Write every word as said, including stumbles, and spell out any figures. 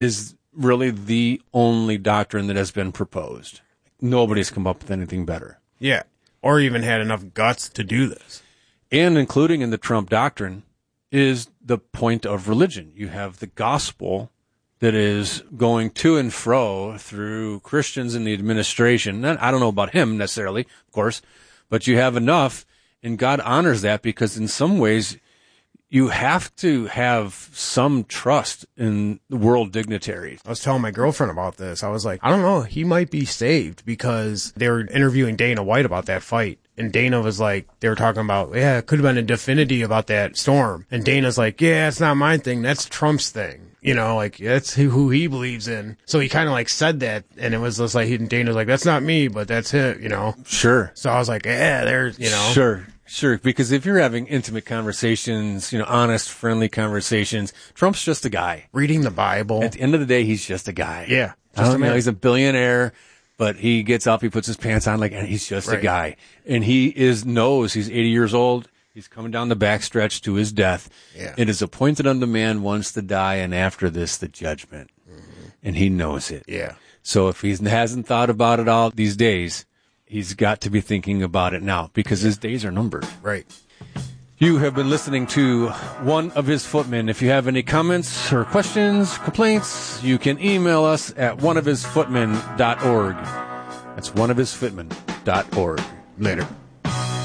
is really the only doctrine that has been proposed. Nobody's come up with anything better. Yeah. Or even had enough guts to do this. And including in the Trump doctrine is the point of religion. You have the gospel that is going to and fro through Christians in the administration. And I don't know about him necessarily, of course, but you have enough, and God honors that because in some ways you have to have some trust in the world dignitaries. I was telling my girlfriend about this. I was like, I don't know, he might be saved because they were interviewing Dana White about that fight. And Dana was like, they were talking about, yeah, it could have been a Definity about that storm. And Dana's like, yeah, it's not my thing. That's Trump's thing. You know, like, that's who he believes in. So he kind of like said that. And it was just like, and Dana's like, that's not me, but that's it, you know? Sure. So I was like, yeah, there's, you know. Sure. Sure, because if you're having intimate conversations, you know, honest, friendly conversations, Trump's just a guy. Reading the Bible. At the end of the day, he's just a guy. Yeah. I don't know, he's a billionaire, but he gets up, he puts his pants on, like, and he's just Right. a guy. And he is knows he's eighty years old. He's coming down the backstretch to his death. Yeah. It is appointed unto man once to die, and after this, the judgment. Mm-hmm. And he knows it. Yeah. So if he hasn't thought about it all these days, he's got to be thinking about it now because his days are numbered. Right. You have been listening to One of His Footmen. If you have any comments or questions, complaints, you can email us at one of his footmen dot org. That's one of his footmen dot org. Later.